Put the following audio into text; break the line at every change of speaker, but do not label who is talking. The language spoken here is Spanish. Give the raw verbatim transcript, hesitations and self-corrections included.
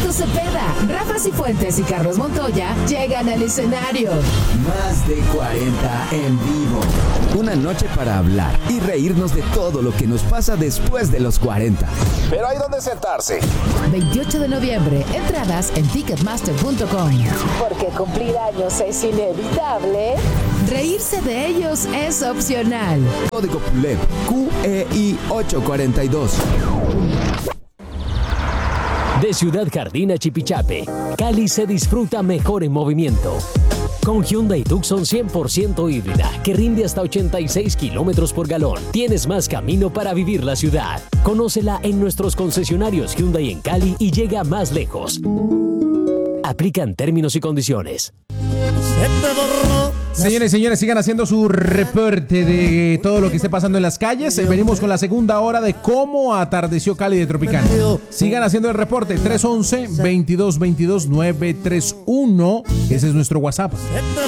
Alberto Cepeda, Rafa Cifuentes y Carlos Montoya llegan al escenario.
Más de cuarenta en vivo. Una noche para hablar y reírnos de todo lo que nos pasa después de los cuarenta.
Pero hay donde sentarse.
veintiocho de noviembre, entradas en ticketmaster punto com. Porque cumplir años es inevitable, reírse de ellos es opcional.
Código P U L E P Q E I ocho cuarenta y dos.
De Ciudad Jardín a Chipichape, Cali se disfruta mejor en movimiento. Con Hyundai Tucson cien por ciento híbrida, que rinde hasta ochenta y seis kilómetros por galón, tienes más camino para vivir la ciudad. Conócela en nuestros concesionarios Hyundai en Cali y llega más lejos. Aplican términos y condiciones.
Señores y señores, sigan haciendo su reporte de todo lo que esté pasando en las calles. Eh, venimos con la segunda hora de cómo atardeció Cali de Tropicana. Sigan haciendo el reporte. tres once, veintidós veintidós, nueve tres uno. Ese es nuestro WhatsApp.